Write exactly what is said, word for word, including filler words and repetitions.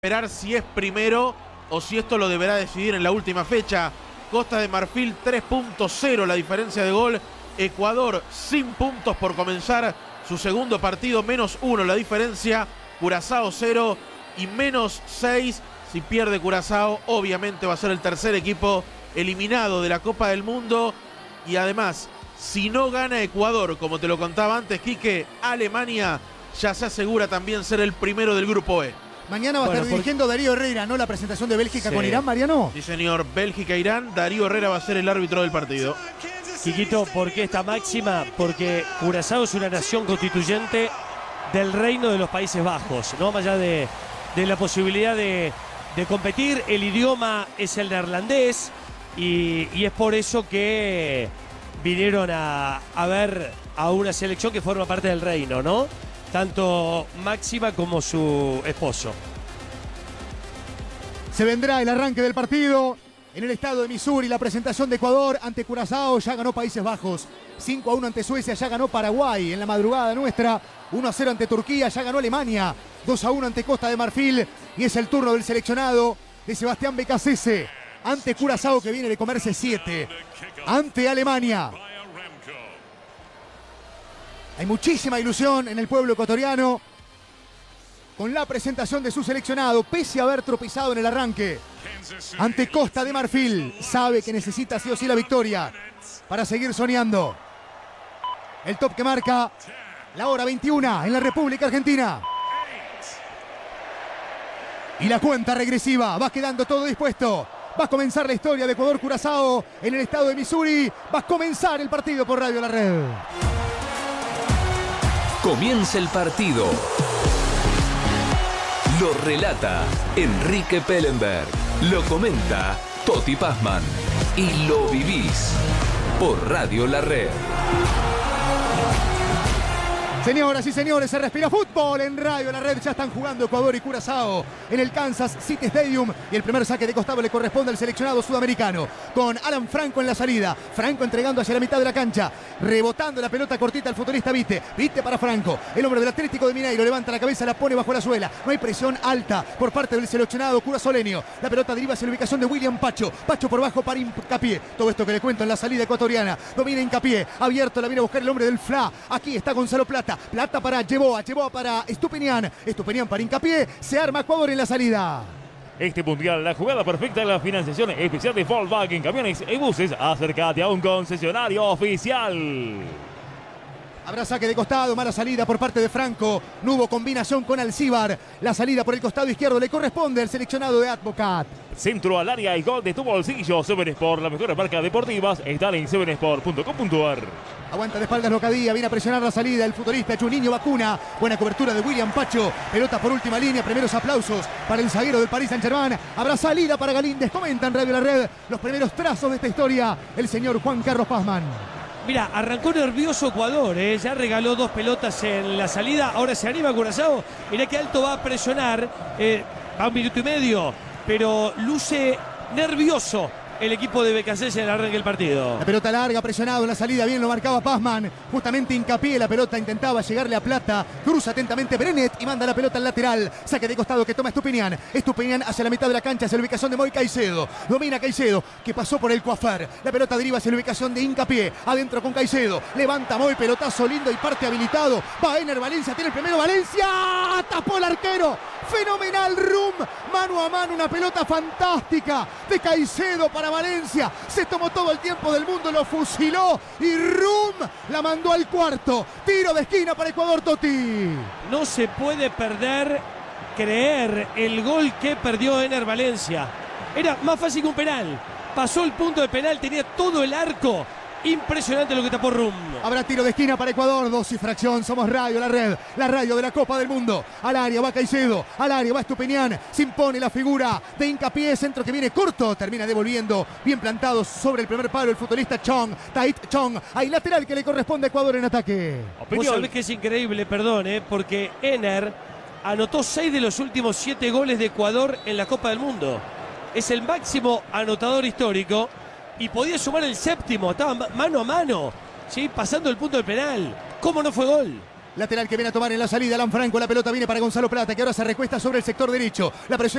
Esperar si es primero o si esto lo deberá decidir en la última fecha. Costa de Marfil tres punto cero la diferencia de gol. Ecuador sin puntos por comenzar su segundo partido, menos uno la diferencia. Curazao cero y menos seis si pierde Curazao. Obviamente va a ser el tercer equipo eliminado de la Copa del Mundo. Y además, si no gana Ecuador, como te lo contaba antes, Quique, Alemania ya se asegura también ser el primero del grupo E. Mañana va a bueno, estar dirigiendo por... Darío Herrera, ¿no? La presentación de Bélgica sí. con Irán, Mariano. Sí, señor. Bélgica-Irán. Darío Herrera va a ser el árbitro del partido. Quiquito, ¿por qué esta máxima? Porque Curazao es una nación constituyente del Reino de los Países Bajos, ¿no? Más allá de, de la posibilidad de, de competir, el idioma es el neerlandés y, y es por eso que vinieron a, a ver a una selección que forma parte del reino, ¿no? Tanto Máxima como su esposo. Se vendrá el arranque del partido en el estado de Missouri. La presentación de Ecuador ante Curazao. Ya ganó Países Bajos. cinco a uno ante Suecia. Ya ganó Paraguay en la madrugada nuestra. uno a cero ante Turquía. Ya ganó Alemania. dos a uno ante Costa de Marfil. Y es el turno del seleccionado de Sebastián Becasese ante Curazao, que viene de comerse siete. Ante Alemania. Hay muchísima ilusión en el pueblo ecuatoriano con la presentación de su seleccionado, pese a haber tropezado en el arranque ante Costa de Marfil. Sabe que necesita sí o sí la victoria para seguir soñando. El top que marca la hora veintiuno en la República Argentina. Y la cuenta regresiva, va quedando todo dispuesto. Va a comenzar la historia de Ecuador-Curazao en el estado de Missouri. Va a comenzar el partido por Radio La Red. Comienza el partido. Lo relata Enrique Pellenberg. Lo comenta Toti Pazman. Y lo vivís por Radio La Red. Señoras y señores, se respira fútbol en Radio La Red. Ya están jugando Ecuador y Curazao en el Kansas City Stadium. Y el primer saque de costado le corresponde al seleccionado sudamericano, con Alan Franco en la salida. Franco entregando hacia la mitad de la cancha, rebotando la pelota cortita al futbolista Vite. Vite para Franco, el hombre del Atlético de Mineiro. Levanta la cabeza, la pone bajo la suela. No hay presión alta por parte del seleccionado curazoleño. La pelota deriva hacia la ubicación de William Pacho. Pacho por bajo para Hincapié. Todo esto que le cuento en la salida ecuatoriana. Domina Hincapié, abierto, la viene a buscar el hombre del F L A. Aquí está Gonzalo Plata. Plata para Yeboa, Yeboa para Estupinian, Estupinian para Hincapié. Se arma Ecuador en la salida. Este mundial, la jugada perfecta de la financiación especial de Volkswagen Camiones y Buses. Acércate a un concesionario oficial. Habrá saque de costado, mala salida por parte de Franco. No hubo combinación con Alcíbar. La salida por el costado izquierdo le corresponde al seleccionado de Advocat. Centro al área y gol de tu bolsillo. Seven Sport, la mejor marca deportivas, está en seven sport punto com punto a r. Aguanta de espaldas Locadía, viene a presionar la salida el futbolista Juninho Vacuna. Buena cobertura de William Pacho. Pelota por última línea, primeros aplausos para el zaguero del Paris Saint-Germain. Habrá salida para Galíndez. Comenta en Radio La Red los primeros trazos de esta historia el señor Juan Carlos Pazman. Mira, arrancó nervioso Ecuador, ¿eh? Ya regaló dos pelotas en la salida, ahora se anima Curazao. Mirá que alto va a presionar, eh, va un minuto y medio, pero luce nervioso el equipo de Becasese en el arranque del partido. La pelota larga, presionado en la salida, bien lo marcaba Pazman. Justamente Hincapié, la pelota intentaba llegarle a Plata. Cruza atentamente Brenet y manda la pelota al lateral. Saque de costado que toma Estupinian. Estupinian hacia la mitad de la cancha, hacia la ubicación de Moy Caicedo. Domina Caicedo, que pasó por el Coafer. La pelota deriva hacia la ubicación de Hincapié. Adentro con Caicedo. Levanta Moy, pelotazo lindo y parte habilitado. Va Ener Valencia, tiene el primero Valencia. Tapó el arquero. Fenomenal Rum. Mano a mano, una pelota fantástica de Caicedo para Valencia. Se tomó todo el tiempo del mundo, lo fusiló y Rum la mandó al cuarto. Tiro de esquina para Ecuador, Toti. No se puede perder, creer el gol que perdió Ener Valencia. Era más fácil que un penal. Pasó el punto de penal, tenía todo el arco. Impresionante lo que tapó Rum. Habrá tiro de esquina para Ecuador, dos y fracción. Somos Radio La Red, la radio de la Copa del Mundo. Al área va Caicedo, al área va Estupinian. Se impone la figura de Hincapié, centro que viene corto. Termina devolviendo, bien plantado sobre el primer palo el futbolista Chong, Tait Chong. Hay lateral que le corresponde a Ecuador en ataque. Vos sabés que es increíble, perdón, eh, porque Ener anotó seis de los últimos siete goles de Ecuador en la Copa del Mundo. Es el máximo anotador histórico. Y podía sumar el séptimo, estaba mano a mano, ¿sí? Pasando el punto del penal. ¿Cómo no fue gol? Lateral que viene a tomar en la salida Alan Franco. La pelota viene para Gonzalo Plata, que ahora se recuesta sobre el sector derecho. La presión